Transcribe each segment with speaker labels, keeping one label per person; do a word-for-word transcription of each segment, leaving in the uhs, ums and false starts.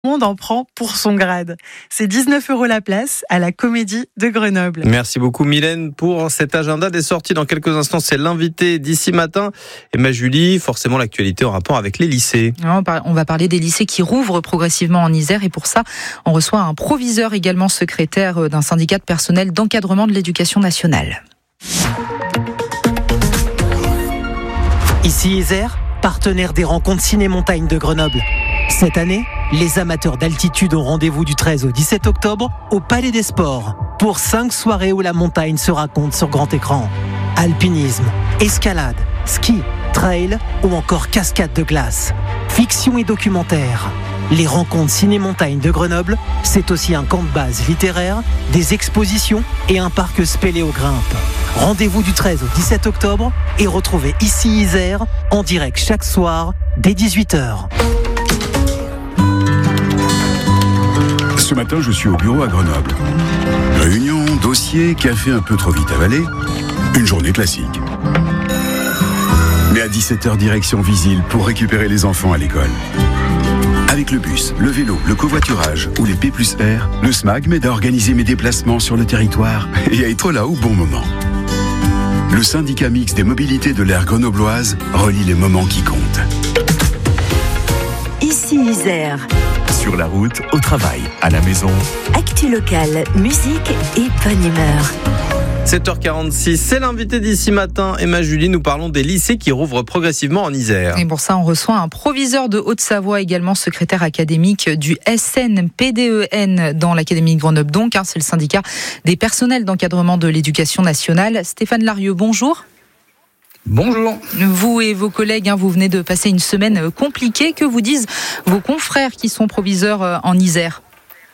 Speaker 1: Le monde en prend pour son grade. C'est dix-neuf euros la place à la Comédie de Grenoble.
Speaker 2: Merci beaucoup Mylène pour cet agenda des sorties. Dans quelques instants, c'est l'invité d'ici matin. Et ma Julie, forcément l'actualité en rapport avec les lycées.
Speaker 3: On va parler des lycées qui rouvrent progressivement en Isère. Et pour ça, on reçoit un proviseur, également secrétaire d'un syndicat de personnel d'encadrement de l'éducation nationale.
Speaker 4: Ici Isère, partenaire des rencontres Ciné-Montagne de Grenoble. Cette année, les amateurs d'altitude ont rendez-vous du treize au dix-sept octobre au Palais des Sports pour cinq soirées où la montagne se raconte sur grand écran. Alpinisme, escalade, ski, trail ou encore cascade de glace. Fiction et documentaire. Les rencontres Ciné-Montagne de Grenoble, c'est aussi un camp de base littéraire, des expositions et un parc spéléo-grimpe. Rendez-vous du treize au dix-sept octobre et retrouvez ici Isère en direct chaque soir dès dix-huit heures.
Speaker 5: Ce matin, je suis au bureau à Grenoble. Réunion, dossier, café un peu trop vite avalé. Une journée classique. Mais à dix-sept heures, direction Visil pour récupérer les enfants à l'école. Avec le bus, le vélo, le covoiturage ou les P plus R, le S M A G m'aide à organiser mes déplacements sur le territoire et à être là au bon moment. Le syndicat mixte des mobilités de l'aire grenobloise relie les moments qui comptent.
Speaker 6: Ici Isère.
Speaker 7: Sur la route, au travail, à la maison.
Speaker 6: Actu locale, musique et bonne humeur.
Speaker 2: sept heures quarante-six, c'est l'invité d'ici matin. Emma Julie, nous parlons des lycées qui rouvrent progressivement en Isère.
Speaker 3: Et pour ça, on reçoit un proviseur de Haute-Savoie, également secrétaire académique du S N P D E N dans l'Académie de Grenoble. Donc, hein, c'est le syndicat des personnels d'encadrement de l'éducation nationale. Stéphane Larieux, bonjour.
Speaker 8: Bonjour.
Speaker 3: Vous et vos collègues, hein, vous venez de passer une semaine compliquée. Que vous disent vos confrères qui sont proviseurs en Isère ?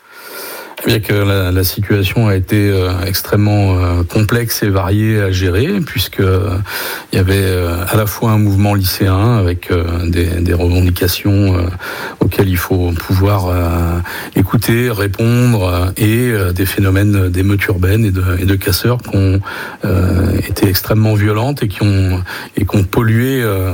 Speaker 8: Bien que la, la situation a été euh, extrêmement euh, complexe et variée à gérer, puisque euh, il y avait euh, à la fois un mouvement lycéen avec euh, des, des revendications euh, auxquelles il faut pouvoir euh, écouter, répondre, euh, et euh, des phénomènes d'émeutes urbaines et de, et de casseurs qui ont euh, été extrêmement violentes et qui ont et qui ont pollué euh,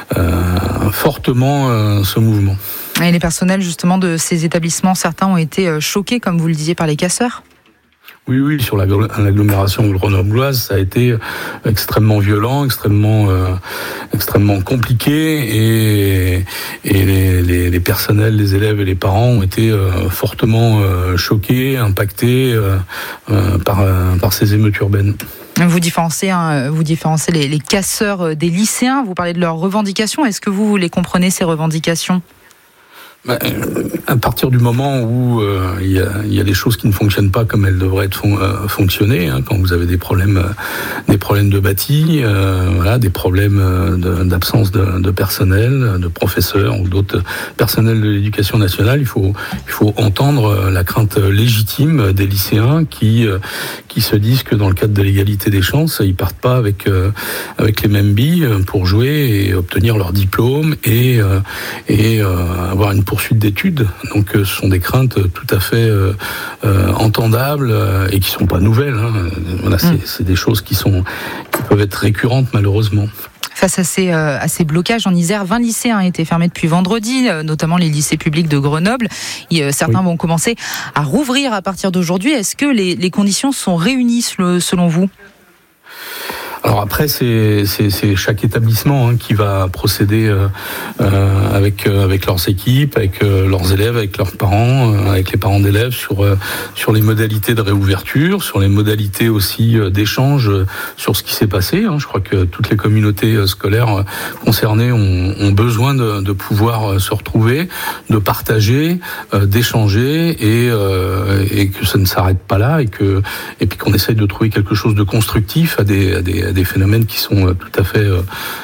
Speaker 8: euh, fortement euh, ce mouvement.
Speaker 3: Et les personnels justement de ces établissements, certains ont été choqués, comme vous le disiez, par les casseurs ?
Speaker 8: Oui, oui, sur l'agglomération grenobloise, ça a été extrêmement violent, extrêmement, euh, extrêmement compliqué, et, et les, les, les personnels, les élèves et les parents ont été euh, fortement euh, choqués, impactés euh, euh, par, euh, par ces émeutes urbaines.
Speaker 3: Vous différencez, hein, vous différencez les, les casseurs des lycéens, vous parlez de leurs revendications. Est-ce que vous, vous les comprenez, ces revendications ?
Speaker 8: Bah, à partir du moment où euh, il y a, il y a des choses qui ne fonctionnent pas comme elles devraient être fon- euh, fonctionner, hein, quand vous avez des problèmes, euh, des problèmes de bâti, euh, voilà, des problèmes euh, de, d'absence de, de personnel, de professeurs ou d'autres personnels de l'éducation nationale, il faut, il faut entendre la crainte légitime des lycéens qui, euh, qui se disent que dans le cadre de l'égalité des chances, ils partent pas avec, euh, avec les mêmes billes pour jouer et obtenir leur diplôme et, euh, et euh, avoir une poursuite d'études. Donc ce sont des craintes tout à fait euh, euh, entendables euh, et qui sont pas nouvelles. Hein. Voilà, c'est, c'est des choses qui sont qui peuvent être récurrentes malheureusement.
Speaker 3: Face à ces, euh, à ces blocages en Isère, vingt lycées ont été fermés depuis vendredi, euh, notamment les lycées publics de Grenoble. Et, euh, certains oui. vont commencer à rouvrir à partir d'aujourd'hui. Est-ce que les, les conditions sont réunies selon vous ?
Speaker 8: Alors après, c'est, c'est, c'est chaque établissement hein, qui va procéder euh, euh, avec euh, avec leurs équipes, avec euh, leurs élèves, avec leurs parents, euh, avec les parents d'élèves sur euh, sur les modalités de réouverture, sur les modalités aussi euh, d'échange euh, sur ce qui s'est passé. Hein. Je crois que toutes les communautés euh, scolaires euh, concernées ont, ont besoin de, de pouvoir euh, se retrouver, de partager, euh, d'échanger et euh, et que ça ne s'arrête pas là et que et puis qu'on essaye de trouver quelque chose de constructif à des à des des phénomènes qui sont tout à fait euh,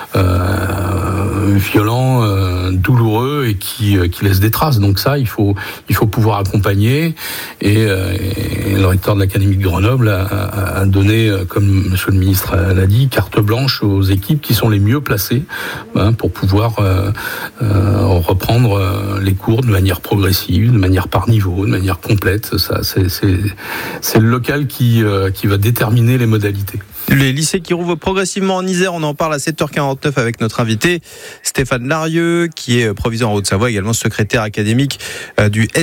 Speaker 8: euh, violents, euh, douloureux et qui, euh, qui laissent des traces. Donc ça, il faut, il faut pouvoir accompagner. Et, euh, et le recteur de l'Académie de Grenoble a, a, a donné, comme Monsieur le ministre l'a dit, carte blanche aux équipes qui sont les mieux placées hein, pour pouvoir euh, euh, reprendre les cours de manière progressive, de manière par niveau, de manière complète. Ça, c'est, c'est, c'est le local qui, euh, qui va déterminer les modalités.
Speaker 2: Les lycées qui rouvrent progressivement en Isère, on en parle à sept heures quarante-neuf avec notre invité Stéphane Larieux, qui est proviseur en Haute-Savoie, également secrétaire académique du